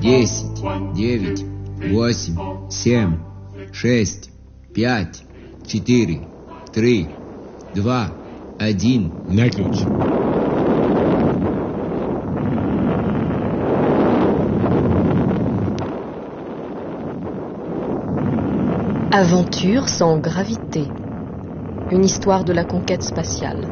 10, 9, 8, 7, 6, 5, 4, 3, 2, 1. На ключ. Aventure sans gravité. Une histoire de la conquête spatiale.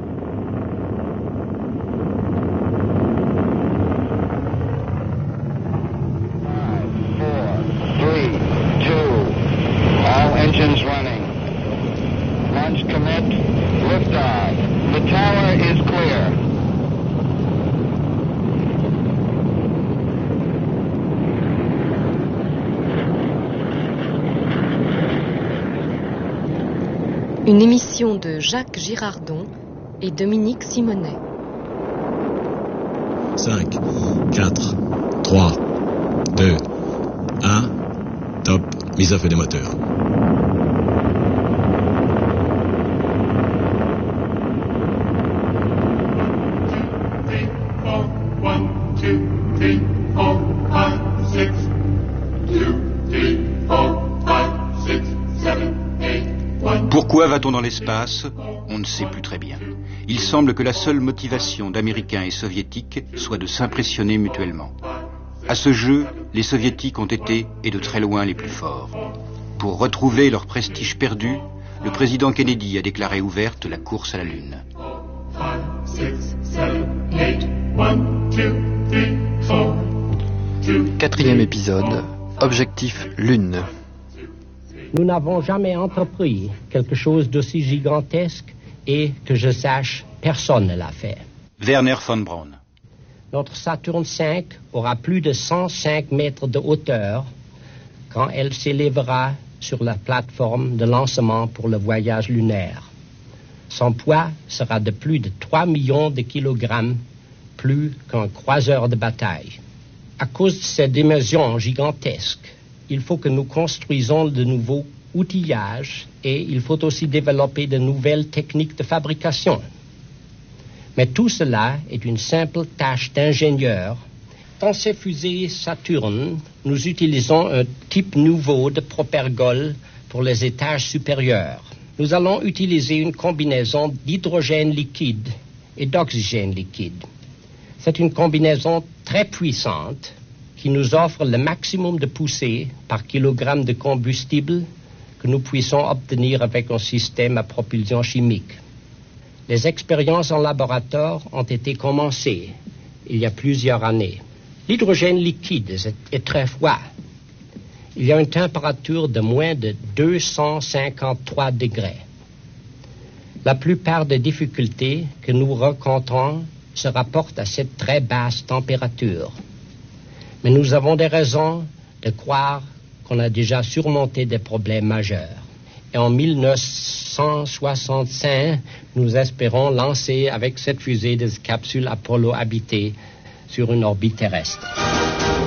Une émission de Jacques Girardon et Dominique Simonet. 5, 4, 3, 2, 1, top, mise à feu des moteurs. Pourquoi va-t-on dans l'espace ? On ne sait plus très bien. Il semble que la seule motivation d'Américains et Soviétiques soit de s'impressionner mutuellement. À ce jeu, les Soviétiques ont été, et de très loin, les plus forts. Pour retrouver leur prestige perdu, le président Kennedy a déclaré ouverte la course à la Lune. 5, 6, 7, 8, 1, 2, 3, 4. Quatrième épisode, objectif Lune. Nous n'avons jamais entrepris quelque chose d'aussi gigantesque et, que je sache, personne ne l'a fait. Werner von Braun. Notre Saturne V aura plus de 105 mètres de hauteur quand elle s'élèvera sur la plateforme de lancement pour le voyage lunaire. Son poids sera de plus de 3 millions de kilogrammes, plus qu'un croiseur de bataille. À cause de ces dimensions gigantesques, il faut que nous construisons de nouveaux outillages et il faut aussi développer de nouvelles techniques de fabrication. Mais tout cela est une simple tâche d'ingénieur. Dans ces fusées Saturne, nous utilisons un type nouveau de propergol pour les étages supérieurs. Nous allons utiliser une combinaison d'hydrogène liquide et d'oxygène liquide. C'est une combinaison très puissante qui nous offre le maximum de poussée par kilogramme de combustible que nous puissions obtenir avec un système à propulsion chimique. Les expériences en laboratoire ont été commencées il y a plusieurs années. L'hydrogène liquide est très froid. Il y a une température de moins de 253 degrés. La plupart des difficultés que nous rencontrons se rapportent à cette très basse température. Mais nous avons des raisons de croire qu'on a déjà surmonté des problèmes majeurs. Et en 1965, nous espérons lancer avec cette fusée des capsules Apollo habitées sur une orbite terrestre.